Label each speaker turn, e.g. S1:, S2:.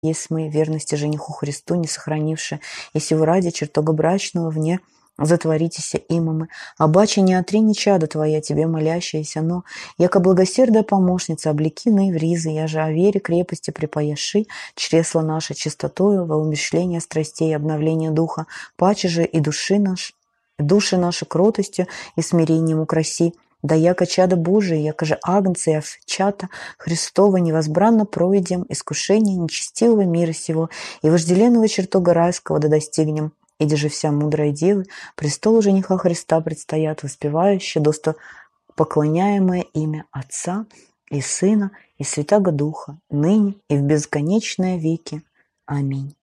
S1: есть мы, верности жениху Христу не сохранивши, и сего ради чертога брачного вне затворитеся имамы. Обаче не отри чада твоя, тебе молящаяся, но, яко благосердая помощница, облеки на ивризы, я же о вере крепости припояши, чресла наши чистотою, во умерщвление страстей и обновление духа, паче же и души наши кротостью и смирением украси, да яко чадо Божие, яко же агнцы и овчата Христова невозбранно пройдем искушение нечестивого мира сего и вожделенного чертога райского да достигнем. Иди же вся мудрая девы, престолу жениха Христа предстоят, воспевающие досто поклоняемое имя Отца и Сына и Святаго Духа, ныне и в бесконечные веки. Аминь.